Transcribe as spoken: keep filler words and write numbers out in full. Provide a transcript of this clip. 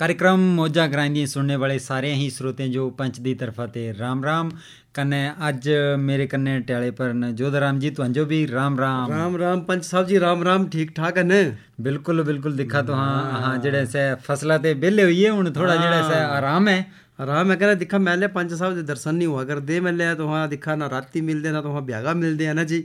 कार्यक्रम मौजा ग्रांदी सुनने वाले सारे ही श्रोते जो पंच दी तरफा ते राम राम कन्ने अज मेरे कन्ने ट्याले पर न जोधाराम जी तुझो भी राम राम राम राम पंच साहब जी राम राम ठीक ठाक है न बिल्कुल बिल्कुल दिखा तो हाँ हाँ जेड़े से फसला ते बेले हुई है हुन थोड़ा जेड़ा से आराम है आराम है कहना दिखा मेले पंच साहब दे दर्शन नहीं हुआ कर दे मेले तो वहाँ दिखा ना राती मिलते ना तो वहाँ ब्यागा मिलते हैं ना जी